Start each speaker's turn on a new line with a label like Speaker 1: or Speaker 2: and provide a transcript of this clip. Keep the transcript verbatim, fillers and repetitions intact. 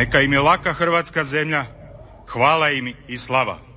Speaker 1: Neka im je laka hrvatska zemlja, hvala im i slava.